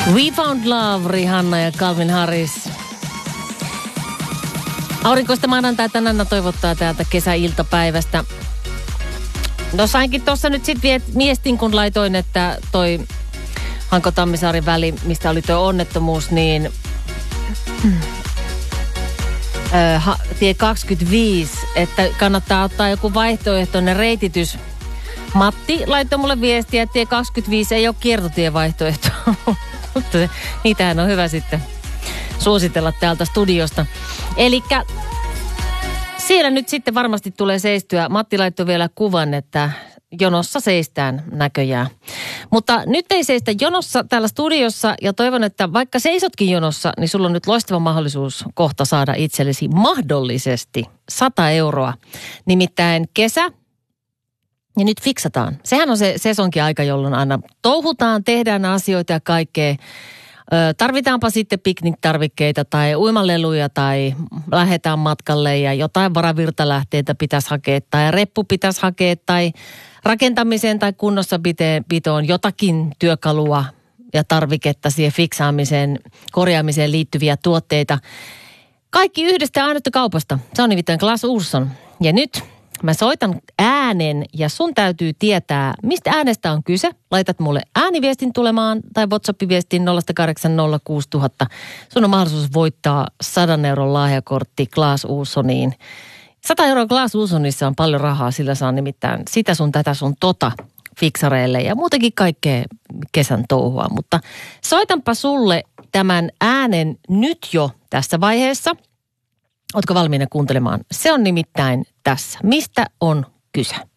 We Found Love, Rihanna ja Calvin Harris. Aurinkoista maanantaita Nanna toivottaa täältä kesäiltapäivästä. No sainkin tuossa nyt sitten viestin, kun laitoin, että toi Hanko-Tammisaari väli, mistä oli tuo onnettomuus, niin tie 25, että kannattaa ottaa joku vaihtoehtoinen reititys. Matti laittoi mulle viestiä, että tie 25 ei ole kiertotievaihtoehto. Mutta niitähän on hyvä sitten suositella täältä studiosta. Elikkä siellä nyt sitten varmasti tulee seistyä. Matti laittoi vielä kuvan, että jonossa seistään näköjään. Mutta nyt ei seistä jonossa täällä studiossa ja toivon, että vaikka seisotkin jonossa, niin sulla on nyt loistava mahdollisuus kohta saada itsellesi mahdollisesti 100 euroa. Nimittäin kesä. Ja nyt fiksataan. Sehän on se sesonkin-aika, jolloin aina touhutaan, tehdään asioita ja kaikkea. Tarvitaanpa sitten pikniktarvikkeita tai uimaleluja tai lähdetään matkalle ja jotain varavirtalähteitä pitäisi hakea tai reppu pitäisi hakea tai rakentamiseen tai kunnossapitoon jotakin työkalua ja tarviketta siihen fiksaamiseen, korjaamiseen liittyviä tuotteita. Kaikki yhdestä ainutta kaupasta. Se on nimittäin Clas Ohlson. Ja nyt mä soitan äänen ja sun täytyy tietää, mistä äänestä on kyse. Laitat mulle ääniviestin tulemaan tai WhatsApp-viestin 0806000. Sun on mahdollisuus voittaa 100 euron lahjakortti Clas Ohlsoniin. 100 euroa Clas Ohlsonissa on paljon rahaa, sillä saa nimittäin sitä sun tätä sun tota fiksareille ja muutenkin kaikkea kesän touhua. Mutta soitanpa sulle tämän äänen nyt jo tässä vaiheessa. Ootko valmiina kuuntelemaan? Se on nimittäin tässä. Mistä on kyse?